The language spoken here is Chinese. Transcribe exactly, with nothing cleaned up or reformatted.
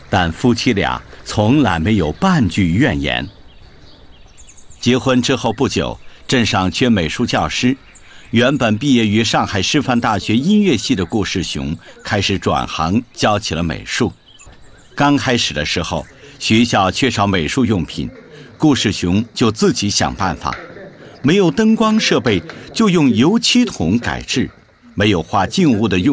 但夫妻俩从来没有半句怨言。结婚之后不久，镇上缺美术教师，原本毕业于上海师范大学音乐系的顾世雄开始转行教起了美术。刚开始的时候，学校缺少美术用品，顾世雄就自己想办法。没有灯光设备，就用油漆桶改制；没有画静物的用